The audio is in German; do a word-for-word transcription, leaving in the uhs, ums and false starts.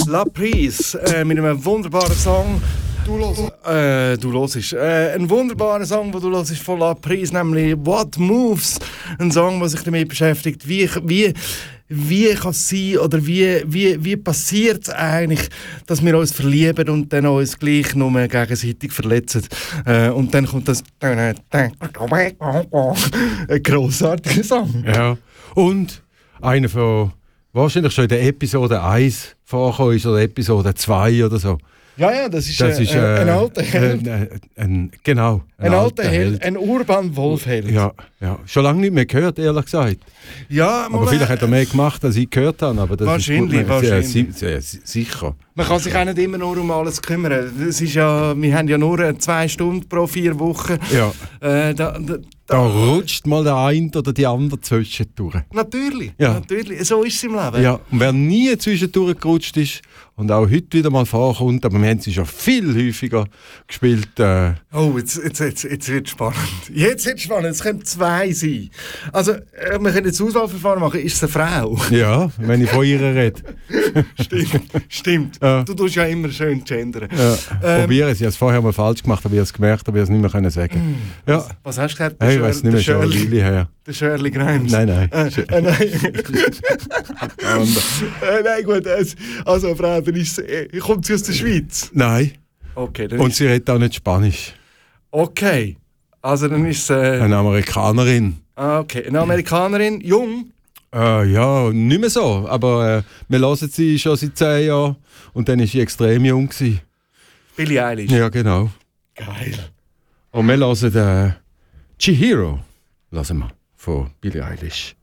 La Prise äh, mit einem wunderbaren Song. Du hörst. Äh, du hörst. Äh, ein wunderbarer Song, den du hörst, von La Prise, nämlich What Moves. Ein Song, der sich damit beschäftigt, wie, wie, wie kann es sein oder wie, wie, wie passiert es eigentlich, dass wir uns verlieben und dann uns gleich nur gegenseitig verletzen. Äh, und dann kommt das ein grossartiger Song. Ja, und einer von wahrscheinlich schon in der Episode eins vorgekommen ist oder Episode zwei oder so. Ja, ja, das ist, das äh, ist äh, ein äh, alter Held. Ein, ein, genau. Ein, ein alter Held, Held. Ein Urban-Wolf-Held. Ja, ja, schon lange nicht mehr gehört, ehrlich gesagt. Ja, aber vielleicht hat er mehr gemacht, als ich gehört habe. Aber das wahrscheinlich, ist wahrscheinlich. Sehr, sehr, sicher. Man kann sich auch nicht immer nur um alles kümmern. Das ist ja, wir haben ja nur zwei Stunden pro vier Wochen. Ja. Äh, da, da, da rutscht mal der eine oder die andere zwischendurch. Natürlich, ja. natürlich. So ist es im Leben. Ja. Und wer nie zwischendurch gerutscht ist und auch heute wieder mal vorkommt, aber wir haben sie schon viel häufiger gespielt. Äh, oh, jetzt, jetzt, jetzt, jetzt wird es spannend. Jetzt wird es spannend. Es können zwei sein. Also, äh, wir können jetzt Auswahlverfahren machen. Ist es eine Frau? Ja, wenn ich von ihr rede. Stimmt, stimmt. Ja. Du tust ja immer schön gendern. Ja. Ähm, Probieren, ich habe es vorher mal falsch gemacht, aber ich habe es gemerkt, aber ich es nicht mehr sagen können. Ja. Was, was hast du gesagt? Hey, ich weiß nicht mehr, schon Lili her. Der Shirley Grimes. Nein, nein. Äh, äh, nein. äh, nein, gut. Also, Frau, dann ist äh, kommt sie aus der Schweiz? Nein. Okay, dann und sie redet auch nicht Spanisch. Okay. Also, dann ist sie... Äh, eine Amerikanerin. Ah, okay. Eine Amerikanerin, jung? Äh, ja, nicht mehr so. Aber äh, wir hören sie schon seit zehn Jahren. Und dann war sie extrem jung gewesen. Billie Eilish? Ja, genau. Geil. Und wir hören äh, Chihiro. Lassen wir von Billie Eilish.